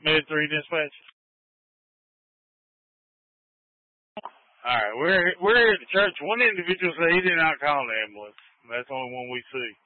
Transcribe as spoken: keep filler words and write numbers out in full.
Mid three dispatch. All right, we're we're here at the church. One individual said he did not call an ambulance. That's the only one we see.